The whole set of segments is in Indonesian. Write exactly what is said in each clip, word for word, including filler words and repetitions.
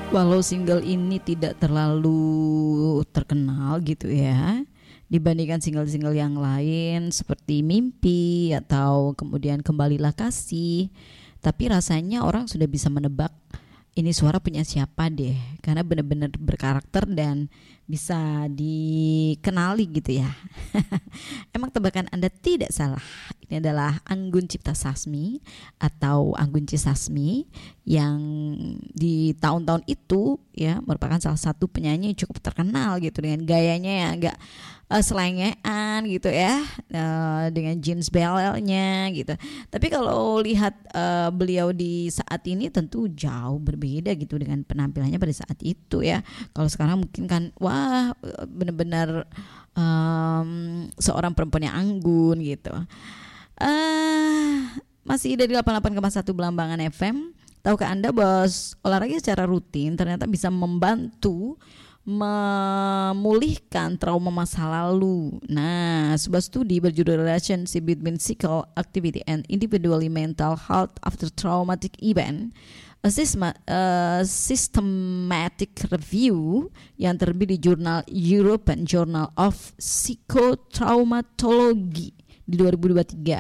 Walau single ini tidak terlalu terkenal gitu ya dibandingkan single-single yang lain seperti Mimpi atau kemudian Kembalilah Kasih, tapi rasanya orang sudah bisa menebak ini suara punya siapa deh, karena benar-benar berkarakter dan bisa dikenali gitu ya. Emang tebakan Anda tidak salah. Ini adalah Anggun Cipta Sasmi atau Anggun C. Sasmi yang di tahun-tahun itu ya merupakan salah satu penyanyi yang cukup terkenal gitu dengan gayanya yang agak uh, selengean gitu ya, uh, dengan jeans belnya gitu. Tapi kalau lihat uh, beliau di saat ini tentu jauh berbeda gitu dengan penampilannya pada saat itu ya. Kalau sekarang mungkin kan wah benar-benar um, seorang perempuan yang anggun gitu. Uh, masih dari delapan puluh delapan koma satu Belambangan F M. Tahukah Anda bahwa olahraga secara rutin ternyata bisa membantu memulihkan trauma masa lalu. Nah, sebuah studi berjudul Relationship Between Physical Activity and Individually Mental Health After Traumatic Event, a systematic review yang terbit di jurnal European Journal of Psychotraumatology di dua ribu dua puluh tiga,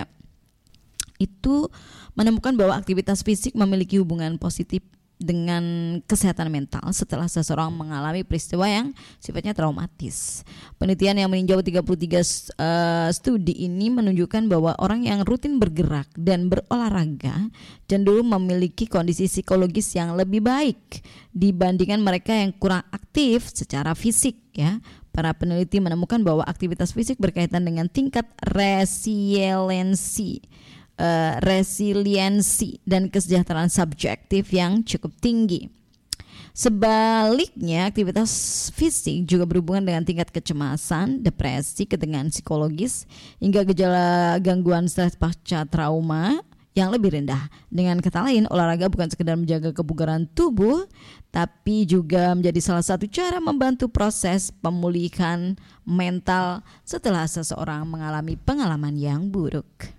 itu menemukan bahwa aktivitas fisik memiliki hubungan positif dengan kesehatan mental setelah seseorang mengalami peristiwa yang sifatnya traumatis. Penelitian yang meninjau tiga puluh tiga uh, studi ini menunjukkan bahwa orang yang rutin bergerak dan berolahraga cenderung memiliki kondisi psikologis yang lebih baik dibandingkan mereka yang kurang aktif secara fisik ya. Para peneliti menemukan bahwa aktivitas fisik berkaitan dengan tingkat resiliensi Uh, resiliensi dan kesejahteraan subjektif yang cukup tinggi. Sebaliknya, aktivitas fisik juga berhubungan dengan tingkat kecemasan, depresi, ketegangan psikologis, hingga gejala gangguan stres pasca trauma yang lebih rendah. Dengan kata lain, olahraga bukan sekedar menjaga kebugaran tubuh, tapi juga menjadi salah satu cara membantu proses pemulihan mental setelah seseorang mengalami pengalaman yang buruk.